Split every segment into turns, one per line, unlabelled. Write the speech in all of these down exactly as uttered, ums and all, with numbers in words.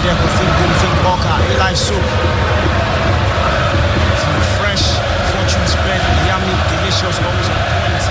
Deco, Think Boom, Think Oka, A-Life Soup. Fresh, fortune spread, yummy, delicious, always on point.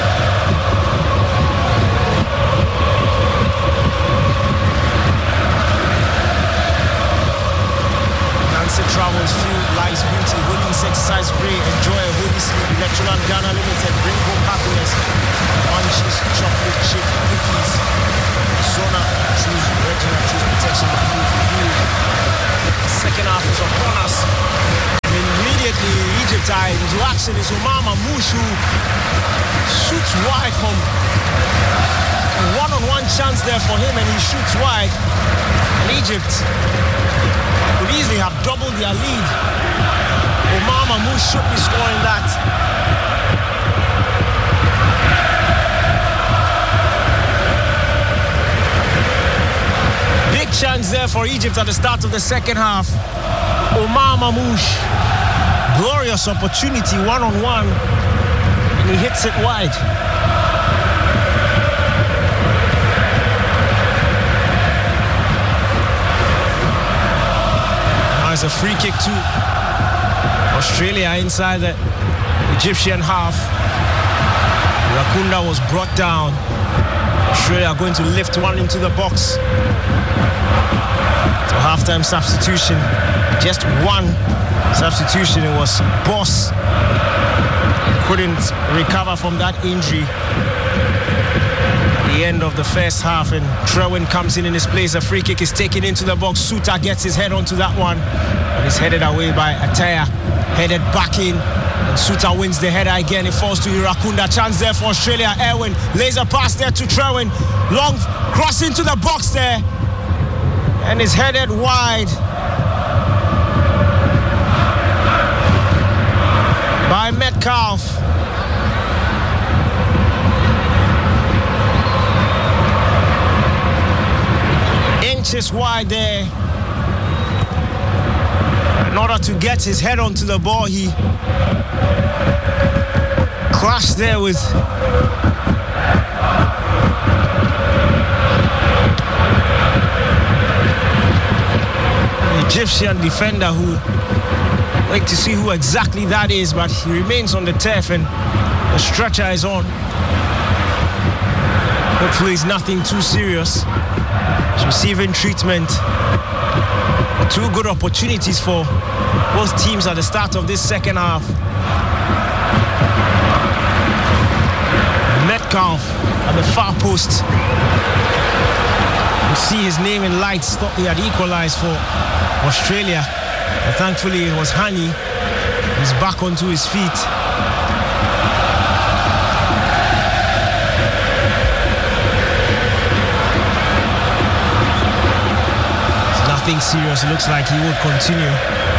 Nancy Travels, Fuel, Lies, Beauty, Holiness, Exercise, Pray, Enjoy, Holy Sleep, Electroland Ghana Limited, Bring Home Happiness, Munchies, Chocolate Chip, Cookies, Zona, Choose Retina, Choose Protection, Move, Review. Second half is upon us. Immediately, Egypt are into action. Is Umama Mushu shoots wide from a one-on-one chance there for him, and he shoots wide. And Egypt could easily have doubled their lead. Umama Mushu should be scoring that. Big chance there for Egypt at the start of the second half. Omar Mamouche, glorious opportunity, one-on-one, and he hits it wide. Now it's a free kick to Australia inside the Egyptian half. Rakunda was brought down. Australia going to lift one into the box. So halftime substitution, just one substitution. It was Boss. Couldn't recover from that injury at the end of the first half, and Trewin comes in in his place. A free kick is taken into the box. Suta gets his head onto that one, and is headed away by Ataya. Headed back in, and Suta wins the header again. It falls to Irakunda. Chance there for Australia. Erwin laser pass there to Trewin. Long cross into the box there, and is headed wide by Metcalf. Inches wide there. In order to get his head onto the ball, he clashed there with an Egyptian defender who, I'd like to see who exactly that is, but he remains on the turf and the stretcher is on. Hopefully it's nothing too serious. He's receiving treatment. Two good opportunities for both teams at the start of this second half. Metcalf at the far post. You see his name in lights. Thought they had equalized for Australia, but thankfully it was Hani. He's back onto his feet. Nothing serious. It looks like he would continue.